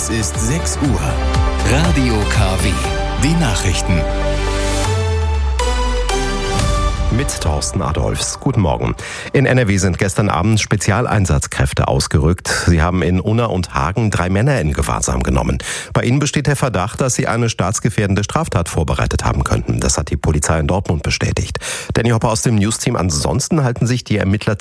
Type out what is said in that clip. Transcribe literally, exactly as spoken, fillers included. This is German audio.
Es ist sechs Uhr. Radio K W. Die Nachrichten. Mit Thorsten Adolfs. Guten Morgen. In N R W sind gestern Abend Spezialeinsatzkräfte ausgerückt. Sie haben in Unna und Hagen drei Männer in Gewahrsam genommen. Bei ihnen besteht der Verdacht, dass sie eine staatsgefährdende Straftat vorbereitet haben könnten. Das hat die Polizei in Dortmund bestätigt. Danny Hopper aus dem Newsteam. Ansonsten halten sich die Ermittler